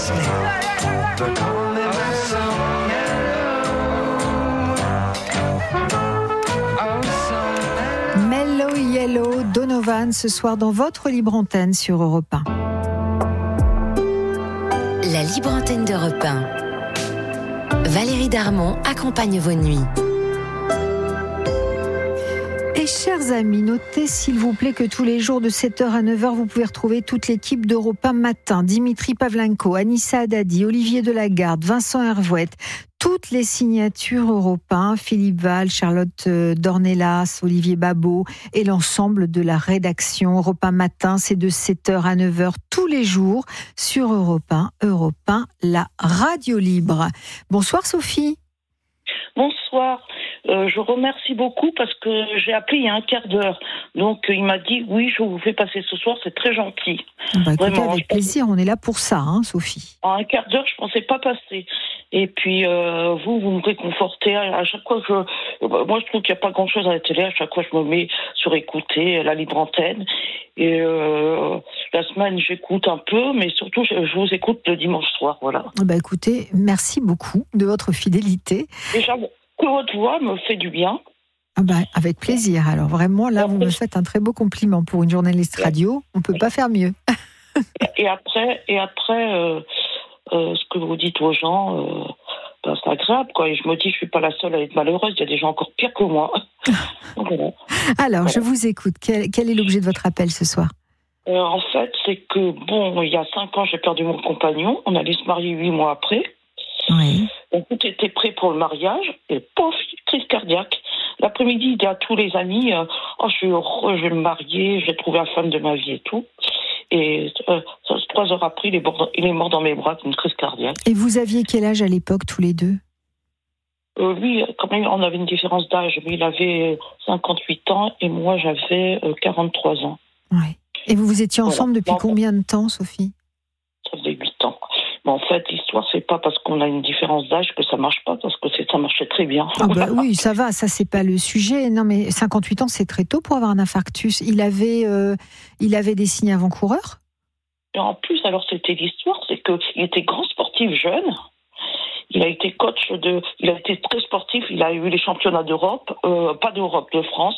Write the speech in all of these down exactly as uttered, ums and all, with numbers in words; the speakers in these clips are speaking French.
Mellow Yellow, Donovan, ce soir dans votre libre antenne sur Europe un. La libre antenne d'Europe un. Valérie Darmon accompagne vos nuits. Et chers amis, notez s'il vous plaît que tous les jours de sept heures à neuf heures, vous pouvez retrouver toute l'équipe d'Europe un Matin. Dimitri Pavlenko, Anissa Haddadi, Olivier Delagarde, Vincent Hervouette, toutes les signatures Europe un, Philippe Val, Charlotte Dornelas, Olivier Babot et l'ensemble de la rédaction. Europe un Matin, c'est de sept heures à neuf heures tous les jours sur Europe un. Europe un, la radio libre. Bonsoir Sophie. Bonsoir. Euh, je remercie beaucoup parce que j'ai appelé il y a un quart d'heure. Donc il m'a dit oui, je vous fais passer ce soir, c'est très gentil. Bah, écoutez, Vraiment, avec plaisir, on est là pour ça, hein, Sophie. En un quart d'heure, je pensais pas passer. Et puis euh, vous, vous me réconfortez à chaque fois que je. Moi, je trouve qu'il n'y a pas grand-chose à la télé. À chaque fois, je me mets sur écouter la libre antenne. Et euh, la semaine, j'écoute un peu, mais surtout, je, je vous écoute le dimanche soir. Voilà. Bah écoutez, merci beaucoup de votre fidélité. Déjà, que votre voix me fait du bien. Ah bah, avec plaisir. Alors vraiment, là, vous me faites un très beau compliment pour une journaliste radio. On ne peut pas faire mieux. Et après, et après euh, euh, ce que vous dites aux gens, euh, ben, c'est agréable, quoi. Et je me dis, je ne suis pas la seule à être malheureuse. Il y a des gens encore pires que moi. Donc, voilà. Alors, voilà. Je vous écoute. Quel, quel est l'objet de votre appel ce soir ? euh, En fait, c'est que, bon, il y a cinq ans, j'ai perdu mon compagnon. On allait se marier huit mois après. Oui. Donc, tout était prêt pour le mariage. Et pof, crise cardiaque. L'après-midi, il dit à tous les amis, euh, oh, je suis heureux, je vais me marier, j'ai trouvé la femme de ma vie et tout. Et euh, trois heures après, il est, mort, il est mort dans mes bras d'une crise cardiaque. Et vous aviez quel âge à l'époque, tous les deux ? euh, Lui, quand même, on avait une différence d'âge. Lui, il avait cinquante-huit ans et moi, j'avais euh, quarante-trois ans. Ouais. Et vous vous étiez ensemble voilà. depuis Donc, combien de temps, Sophie ? Ça faisait huit ans. Mais en fait, l'histoire, c'est pas parce qu'on a une différence d'âge que ça marche pas, parce que c'est, ça marchait très bien. Ah bah oui, ça va, ça c'est pas le sujet. Non mais cinquante-huit ans, c'est très tôt pour avoir un infarctus. Il avait, euh, il avait des signes avant-coureurs ? Et en plus, alors c'était l'histoire, c'est qu'il était grand sportif jeune. Il a été coach de, il a été très sportif. Il a eu les championnats d'Europe, euh, pas d'Europe, de France.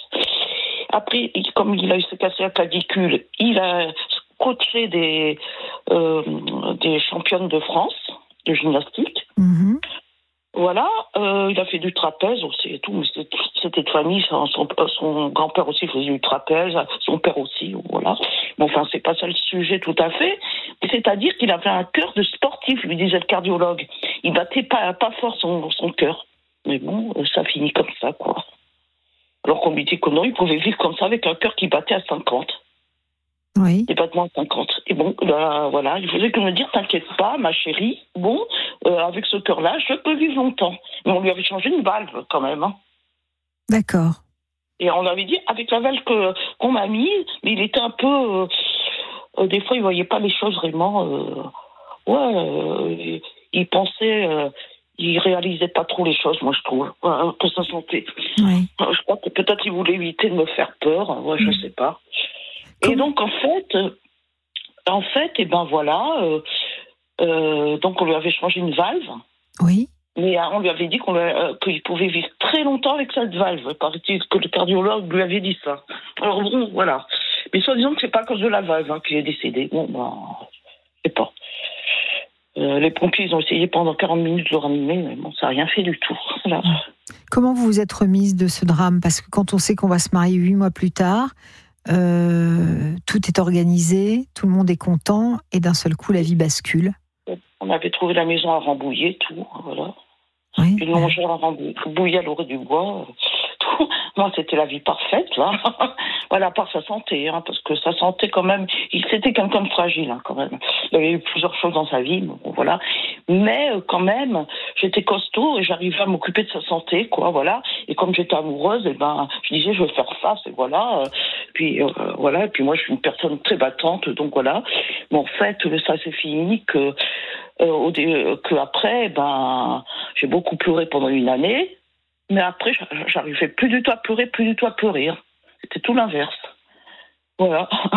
Après, il, comme il a eu s'est cassé la clavicule, il a coaché des euh, des championnes de France de gymnastique. Mmh. Voilà, euh, il a fait du trapèze aussi et tout, mais c'était, c'était de famille, son, son, son grand-père aussi faisait du trapèze, son père aussi, voilà. Mais enfin, c'est pas ça le sujet tout à fait. C'est-à-dire qu'il avait un cœur de sportif, lui disait le cardiologue. Il battait pas, pas fort son, son cœur. Mais bon, ça finit comme ça, quoi. Alors qu'on lui dit que non, il pouvait vivre comme ça avec un cœur qui battait à cinquante. Oui. Des battements à cinquante. Et bon, ben, voilà, il faisait que me dire, t'inquiète pas, ma chérie, bon, euh, avec ce cœur-là, je peux vivre longtemps. Mais on lui avait changé une valve, quand même. Hein. D'accord. Et on avait dit, avec la valve que, qu'on m'a mise, mais il était un peu... Euh, euh, des fois, il voyait pas les choses vraiment... Euh, ouais, euh, il pensait... Euh, il réalisait pas trop les choses, moi, je trouve, euh, pour sa santé. Oui. Je crois que peut-être il voulait éviter de me faire peur, ouais, je mmh. sais pas. Comment... Et donc, en fait... Euh, En fait, et ben voilà, euh, euh, donc on lui avait changé une valve. Oui. Mais euh, on lui avait dit qu'on lui, euh, qu'il pouvait vivre très longtemps avec cette valve. Paraît-il que le cardiologue lui avait dit ça. Alors bon, voilà. Mais soi-disant que c'est pas à cause de la valve hein, qu'il est décédé. Bon, ben, je sais pas. Euh, les pompiers, ils ont essayé pendant quarante minutes de le ranimer, mais bon, ça n'a rien fait du tout. Voilà. Comment vous vous êtes remise de ce drame ? Parce que quand on sait qu'on va se marier huit mois plus tard... Euh, tout est organisé, tout le monde est content, et d'un seul coup, la vie bascule. On avait trouvé la maison à Rambouillet, tout, voilà. Oui. Une longère à Rambouillet à l'orée du bois, tout. Moi, c'était la vie parfaite, là. Voilà, à part sa santé, hein, parce que sa santé, quand même, il c'était quelqu'un de fragile, hein, quand même. Il avait eu plusieurs choses dans sa vie, bon, voilà. Mais, euh, quand même, j'étais costaud et j'arrivais à m'occuper de sa santé, quoi, voilà. Et comme j'étais amoureuse, et ben, je disais, je vais faire ça, et voilà. Euh, puis, euh, voilà. Et puis moi, je suis une personne très battante, donc voilà. Mais en fait, ça s'est fini que, euh, au dé- que après, ben, j'ai beaucoup pleuré pendant une année. Mais après, j'arrivais plus du tout à pleurer, plus du tout à pleurer. C'était tout l'inverse. Voilà.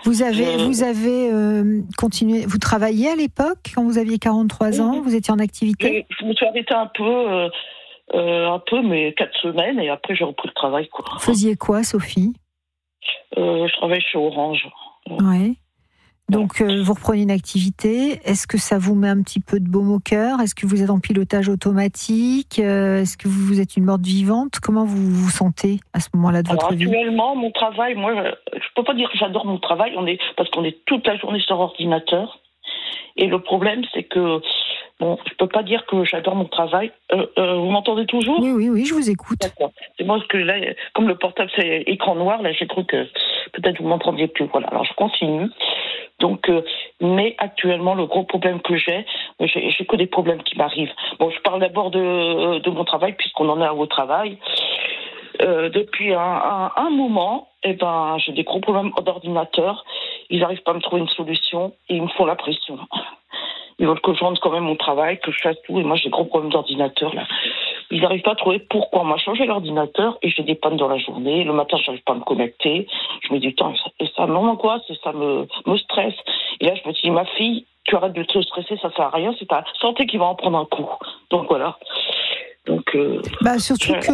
Vous avez, Je... vous avez euh, continué, vous travailliez à l'époque, quand vous aviez quarante-trois ans, vous étiez en activité? Je, je me suis arrêtée un peu, euh, euh, un peu, mais quatre semaines, et après j'ai repris le travail, quoi. Vous faisiez quoi, Sophie? euh, Je travaille chez Orange. Ouais. Donc, euh, vous reprenez une activité. Est-ce que ça vous met un petit peu de baume au cœur? Est-ce que vous êtes en pilotage automatique? euh, Est-ce que vous êtes une morte vivante? Comment vous vous sentez à ce moment-là de votre Alors, vie? actuellement, mon travail, moi, je peux pas dire que j'adore mon travail, on est, parce qu'on est toute la journée sur ordinateur. Et le problème, c'est que, bon, je peux pas dire que j'adore mon travail. Euh, euh, vous m'entendez toujours? Oui, oui, oui, je vous écoute. D'accord. C'est moi parce que là, comme le portable c'est écran noir, là, j'ai cru que peut-être vous m'entendiez plus. Voilà. Alors je continue. Donc, euh, mais actuellement, le gros problème que j'ai, j'ai, j'ai que des problèmes qui m'arrivent. Bon, je parle d'abord de, de mon travail puisqu'on en est au travail. Euh, depuis un, un, un moment, eh ben, j'ai des gros problèmes d'ordinateur. Ils n'arrivent pas à me trouver une solution et ils me font la pression. Ils veulent que je rende quand même mon travail, que je fasse tout. Et moi, j'ai des gros problèmes d'ordinateur, là. Ils n'arrivent pas à trouver pourquoi. On m'a changé l'ordinateur et j'ai des pannes dans la journée. Le matin, je n'arrive pas à me connecter. Je me dis, putain, et ça m'angoisse et ça me, me stresse. Et là, je me dis, ma fille, tu arrêtes de te stresser, ça ne sert à rien. C'est ta santé qui va en prendre un coup. Donc, voilà. Donc, euh, bah, surtout je...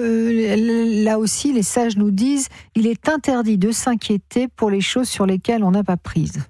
que là aussi, les sages nous disent il est interdit de s'inquiéter pour les choses sur lesquelles on n'a pas prise.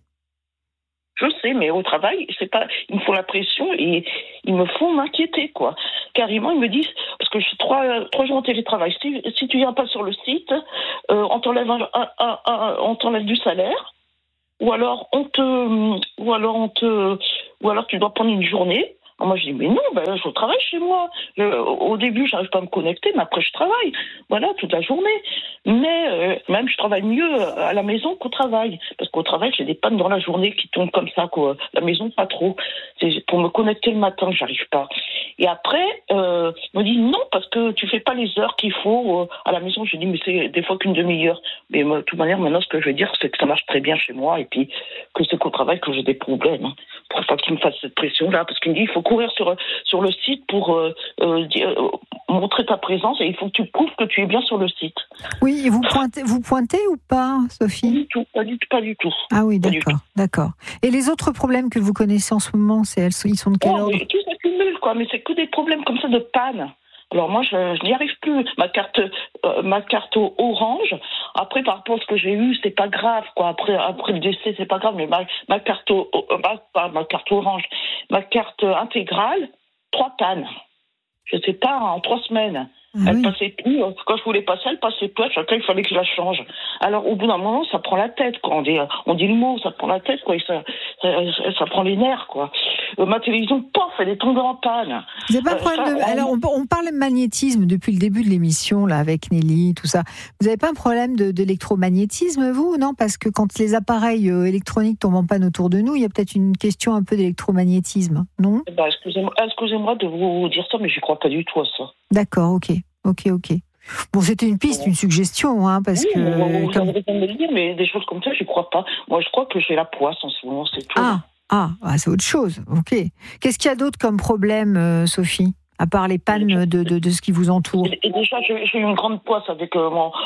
Je sais, mais au travail, c'est pas, ils me font la pression et ils me font m'inquiéter, quoi. Carrément, ils me disent, parce que je suis trois, trois jours en télétravail, si, si tu viens pas sur le site, euh, on t'enlève un, un, un, un, on t'enlève du salaire, ou alors on te, ou alors on te, ou alors tu dois prendre une journée. Alors moi, je dis, mais non, ben, je travaille chez moi. Je, au début, j'arrive pas à me connecter, mais après, je travaille. Voilà, toute la journée. Mais euh, même, je travaille mieux à la maison qu'au travail. Parce qu'au travail, j'ai des pannes dans la journée qui tombent comme ça, quoi. La maison, pas trop. C'est pour me connecter le matin, j'arrive pas. Et après, euh, on me dit, non, parce que tu fais pas les heures qu'il faut euh, à la maison. Je dis, mais c'est des fois qu'une demi-heure. Mais de toute manière, maintenant, ce que je veux dire, c'est que ça marche très bien chez moi. Et puis, que c'est qu'au travail que j'ai des problèmes. Hein. Pour pas qu'il me fasse cette pression-là. Parce qu'il me dit, il faut courir sur, sur le site pour euh, euh, dire, euh, montrer ta présence et il faut que tu prouves que tu es bien sur le site. Oui, et vous pointez, vous pointez ou pas, Sophie? Pas du tout, pas du, pas du tout. Ah oui, d'accord, d'accord. Et les autres problèmes que vous connaissez en ce moment, c'est, elles, ils sont de quel oh, ordre? Tout s'accumule, quoi, mais c'est que des problèmes comme ça de panne. Alors moi, je, je n'y arrive plus. Ma carte, euh, ma carte Orange. Après, par rapport à ce que j'ai eu, c'est pas grave, quoi. Après, après le décès, c'est pas grave. Mais ma, ma carte, euh, pas ma carte Orange, ma carte intégrale, trois pannes. Je sais pas, en trois semaines. Ah, elle oui. passait plus. Quand je voulais passer, elle passait plus. À chacun, il fallait que je la change. Alors, au bout d'un moment, ça prend la tête, quoi. On dit, on dit le mot, ça prend la tête, quoi. Et ça, ça, ça prend les nerfs, quoi. Euh, ma télévision, pof, elle est tombée en panne. Vous n'avez pas un problème euh, ça, de... Alors, on, on parle de magnétisme depuis le début de l'émission, là, avec Nelly, tout ça. Vous n'avez pas un problème de, d'électromagnétisme, vous, non? Parce que quand les appareils euh, électroniques tombent en panne autour de nous, il y a peut-être une question un peu d'électromagnétisme, non? Bah, excusez-moi, excusez-moi de vous dire ça, mais j'y crois pas du tout à ça. D'accord, ok. Ok, ok. Bon, c'était une piste, une suggestion, hein, parce oui, que... Vous comme... avez raison de me le dire, mais des choses comme ça, je crois pas. Moi, je crois que j'ai la poisse en ce moment, c'est tout. Ah, ah, ah c'est autre chose, ok. Qu'est-ce qu'il y a d'autre comme problème, euh, Sophie, à part les pannes de, de, de ce qui vous entoure? Et, et déjà, j'ai, j'ai eu une grande poisse avec euh, mon...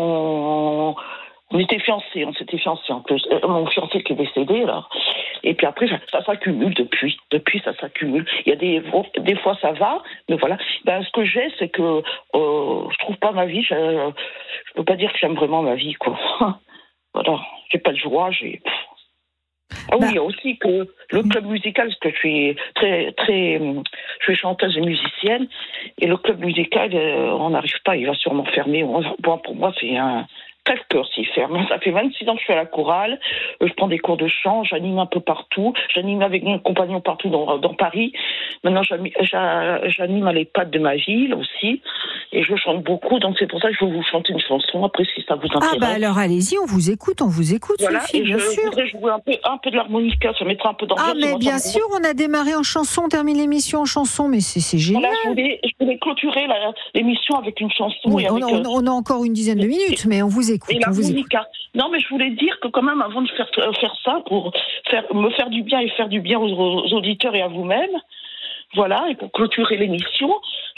mon... On était fiancés, on s'était fiancés en plus. Euh, mon fiancé qui est décédé, là. Et puis après, ça s'accumule depuis. Depuis, ça s'accumule. Il y a des, des fois, ça va, mais voilà. Ben, ce que j'ai, c'est que euh, je trouve pas ma vie. Je, je peux pas dire que j'aime vraiment ma vie, quoi. Voilà. J'ai pas de joie, j'ai... Ah oui, bah. Il y a aussi que le club musical, parce que je suis très, très... Je suis chanteuse et musicienne, et le club musical, euh, on n'arrive pas, il va sûrement fermer. Bon, pour moi, c'est un... crève-cœur s'il ferme. Ça fait vingt-six ans que je suis à la chorale, je prends des cours de chant, j'anime un peu partout, j'anime avec mon compagnon partout dans, dans Paris. Maintenant, j'anime à l'EHPAD de ma ville aussi, et je chante beaucoup, donc c'est pour ça que je vais vous chanter une chanson, après si ça vous intéresse. Ah bah alors allez-y, on vous écoute, on vous écoute, voilà, Sophie, et bien je sûr. Je voudrais jouer un peu, un peu de l'harmonica, ça mettra un peu d'ambiance. Ah mais bien sûr, on a démarré en chanson, on termine l'émission en chanson, mais c'est, c'est génial. Voilà, je voulais, je voulais clôturer la, l'émission avec une chanson. Oui, et on, avec, on, on a encore une dizaine de minutes, mais on vous écoute. Et on vous écoute. Non, mais je voulais dire que quand même, avant de faire, faire ça, pour faire, me faire du bien et faire du bien aux, aux auditeurs et à vous-même, voilà, et pour clôturer l'émission, je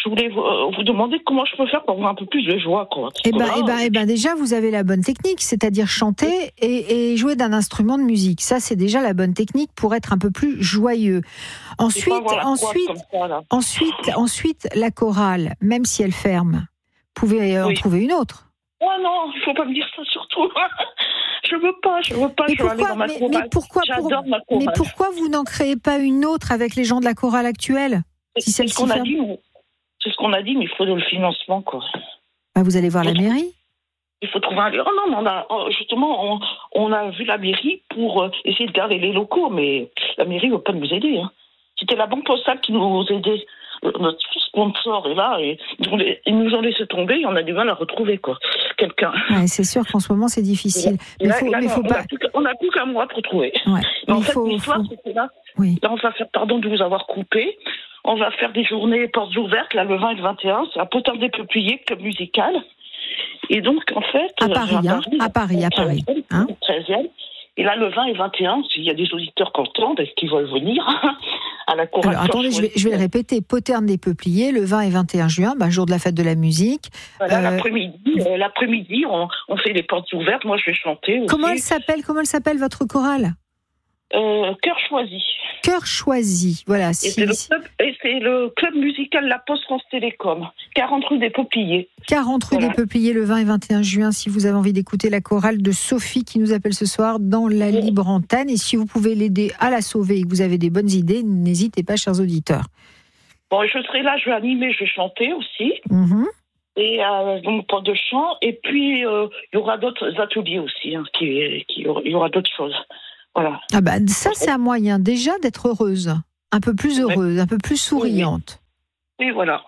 je voulais vous, euh, vous demander comment je peux faire pour avoir un peu plus de joie, quoi. Eh ben, eh ben, eh ben, déjà, vous avez la bonne technique, c'est-à-dire chanter et, et jouer d'un instrument de musique. Ça, c'est déjà la bonne technique pour être un peu plus joyeux. Ensuite, ensuite, ça, ensuite, ensuite, la chorale, même si elle ferme, vous pouvez en oui. trouver une autre. Oh non, il ne faut pas me dire ça surtout. Je veux pas, je veux pas, mais je veux pourquoi, aller dans ma mais, chorale. Mais pourquoi, J'adore pour, ma chorale. Mais pourquoi vous n'en créez pas une autre avec les gens de la chorale actuelle si c'est, ce qu'on a dit, mais, c'est ce qu'on a dit, mais il faut le financement, quoi. Bah, vous allez voir la mairie. Il faut trouver un lieu. Oh non, mais on a, justement, on, on a vu la mairie pour euh, essayer de garder les locaux, mais la mairie ne veut pas nous aider. Hein. C'était la Banque Postale qui nous aidait. Notre sponsor est là et ils nous ont laissé tomber et on a du mal à retrouver quoi. Quelqu'un. Ouais, c'est sûr qu'en ce moment c'est difficile. Mais là, faut, là, mais faut on pas. a plus, on n'a plus qu'un mois pour trouver. Ouais. Mais en mais fait, faut, l'histoire, faut... c'est que là, oui. là, on va faire, pardon de vous avoir coupé, on va faire des journées portes ouvertes, là, le vingt et le vingt et un, c'est à Potin des Peupliers, club musical. Et donc, en fait. À Paris, à Paris, hein, à Paris, à Paris. Hein treizième. Et là, le vingt et vingt et un, s'il y a des auditeurs qui entendent, est-ce qu'ils veulent venir à la chorale? Alors, attendez, je vais, je vais le répéter. Poterne des Peupliers, le vingt et vingt et un juin, bah, jour de la fête de la musique. Voilà, euh... l'après-midi, euh, l'après-midi on, on fait les portes ouvertes. Moi, je vais chanter aussi. Comment elle s'appelle, comment elle s'appelle, votre chorale? Euh, Cœur choisi. Cœur choisi, voilà. Et, si, c'est le si. club, et c'est le club musical La Poste France Télécom, quarante rue des Peupliers. quarante rue voilà. des Peupliers, le vingt et vingt et un juin, si vous avez envie d'écouter la chorale de Sophie qui nous appelle ce soir dans la oui. libre antenne. Et si vous pouvez l'aider à la sauver et que vous avez des bonnes idées, n'hésitez pas, chers auditeurs. Bon, je serai là, je vais animer, je vais chanter aussi. Mm-hmm. Et euh, donc, pas de chant. Et puis, il euh, y aura d'autres ateliers aussi, hein, qui, qui, il y aura d'autres choses. Voilà. Ah bah, ça, c'est un moyen déjà d'être heureuse, un peu plus heureuse, oui. un peu plus souriante. Oui, oui voilà.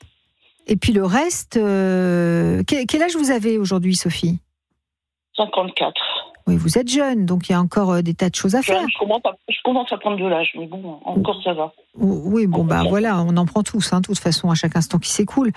Et puis le reste, euh... quel, quel âge vous avez aujourd'hui, Sophie? cinquante-quatre. Oui, vous êtes jeune, donc il y a encore euh, des tas de choses à faire. Je, je, commence à, je commence à prendre de l'âge, mais bon, encore ça va. Oui, bon, bah voilà, on en prend tous, hein, de toute façon, à chaque instant qui s'écoule.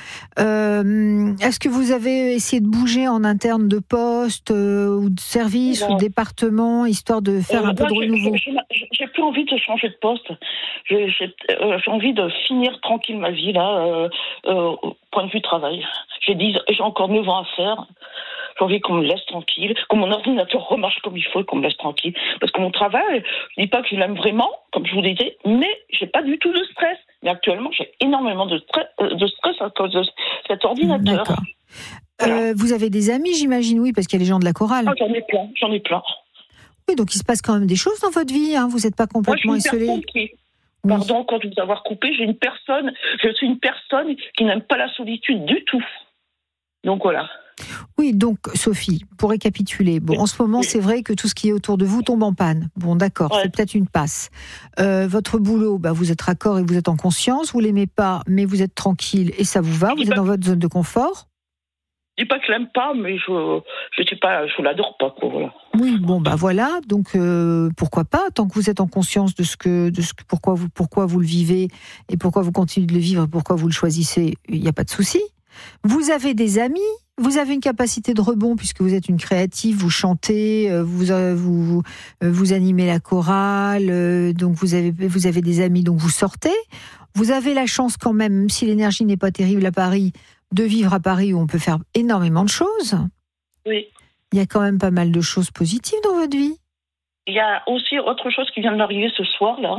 Euh, est-ce que vous avez essayé de bouger en interne de poste, euh, ou de service, non. ou de département, histoire de faire euh, un peu de renouveau? J'ai, j'ai, j'ai plus envie de changer de poste. J'ai, j'ai, euh, j'ai envie de finir tranquille ma vie, là, euh, euh, au point de vue travail. J'ai, dix, j'ai encore neuf ans à faire. J'ai envie qu'on me laisse tranquille, que mon ordinateur remarche comme il faut et qu'on me laisse tranquille. Parce que mon travail, je ne dis pas que je l'aime vraiment, comme je vous le disais, mais je n'ai pas du tout de stress. Mais actuellement, j'ai énormément de stress, de stress à cause de cet ordinateur. D'accord. Voilà. Euh, vous avez des amis, j'imagine, oui, parce qu'il y a les gens de la chorale. Ah, j'en ai plein, j'en ai plein. Oui, donc il se passe quand même des choses dans votre vie, hein. Vous n'êtes pas complètement isolé. Moi, je suis une personne qui... Pardon, quand vous avoir coupé, j'ai une personne, je suis une personne qui n'aime pas la solitude du tout. Donc voilà. Oui, donc Sophie, pour récapituler, bon, en ce moment, oui. c'est vrai que tout ce qui est autour de vous tombe en panne. Bon, d'accord, ouais. c'est peut-être une passe. Euh, votre boulot, bah, vous êtes raccord et vous êtes en conscience. Vous l'aimez pas, mais vous êtes tranquille et ça vous va. Vous êtes dans votre zone de confort. Je dis pas que je l'aime pas, mais je je sais pas, je l'adore pas, quoi. Voilà. Oui, bon, bah voilà. Donc euh, pourquoi pas, tant que vous êtes en conscience de ce que, de ce que, pourquoi vous, pourquoi vous le vivez et pourquoi vous continuez de le vivre, et pourquoi vous le choisissez, il n'y a pas de souci. Vous avez des amis. Vous avez une capacité de rebond puisque vous êtes une créative, vous chantez, vous vous, vous animez la chorale, donc vous avez, vous avez des amis, donc vous sortez. Vous avez la chance quand même, même si l'énergie n'est pas terrible à Paris, de vivre à Paris où on peut faire énormément de choses. Oui. Il y a quand même pas mal de choses positives dans votre vie. Il y a aussi autre chose qui vient de m'arriver ce soir, là.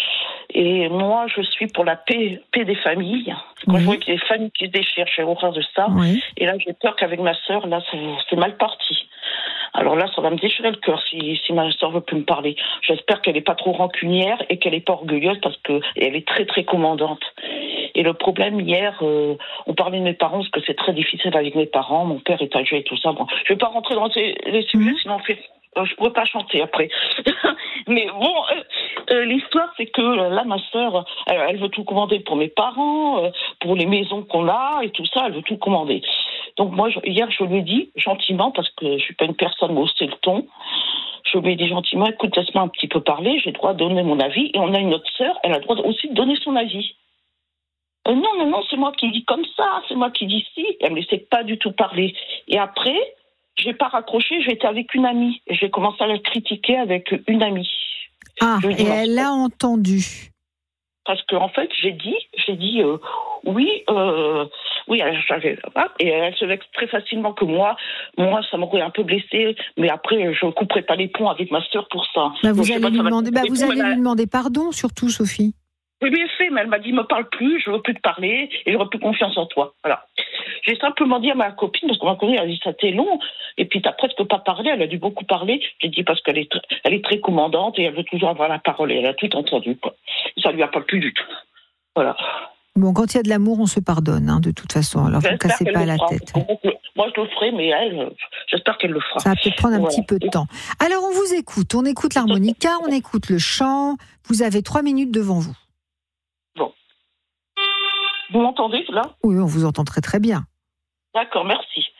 Et moi, je suis pour la paix, paix des familles. Quand oui. je vois qu'il y a des familles qui se déchirent, j'ai horreur de ça. Oui. Et là, j'ai peur qu'avec ma sœur, là, c'est, c'est mal parti. Alors là, ça va me déchirer le cœur si, si ma sœur veut plus me parler. J'espère qu'elle n'est pas trop rancunière et qu'elle n'est pas orgueilleuse parce qu'elle est très, très commandante. Et le problème, hier, euh, on parlait de mes parents parce que c'est très difficile avec mes parents. Mon père est âgé et tout ça. Bon, je ne vais pas rentrer dans ces, les sujets, mmh. sinon on fait... Euh, je pourrais pas chanter après. Mais bon, euh, euh, l'histoire, c'est que euh, là, ma sœur, elle, elle veut tout commander pour mes parents, euh, pour les maisons qu'on a et tout ça, elle veut tout commander. Donc moi, je, hier, je lui ai dit gentiment, parce que je suis pas une personne où c'est le ton, je lui ai dit gentiment, écoute, laisse-moi un petit peu parler, j'ai le droit de donner mon avis, et on a une autre sœur, elle a le droit aussi de donner son avis. Euh, non, non, non, c'est moi qui dis comme ça, c'est moi qui dis si. Elle me laissait pas du tout parler. Et après, j'ai pas raccroché, j'étais avec une amie. Et j'ai commencé à la critiquer avec une amie. Ah, et elle a entendu. Parce qu'en en fait, j'ai dit, j'ai dit euh, oui, euh, oui, j'avais, et elle se vexe très facilement que moi, moi, ça m'aurait un peu blessée, mais après, je ne couperai pas les ponts avec ma sœur pour ça. Bah, vous allez, lui demander, bah, vous allez lui demander pardon, surtout, Sophie. Oui, bien fait, mais elle m'a dit, me parle plus, je veux plus te parler, et j'aurai plus confiance en toi. Voilà. J'ai simplement dit à ma copine, parce que ma copine, elle a dit, ça t'est long, et puis t'as presque pas parlé, elle a dû beaucoup parler. J'ai dit, parce qu'elle est, elle est très commandante, et elle veut toujours avoir la parole, et elle a tout entendu, quoi. Ça lui a pas plu du tout. Voilà. Bon, quand il y a de l'amour, on se pardonne, hein, de toute façon, alors vous ne cassez pas la tête. Moi, je le ferai, mais elle, j'espère qu'elle le fera. Ça va peut-être prendre un voilà. petit peu de temps. Alors, on vous écoute, on écoute l'harmonica, on écoute le chant, vous avez trois minutes devant vous. Bon. Vous m'entendez, là ? Oui, on vous entend très très bien. D'accord, merci.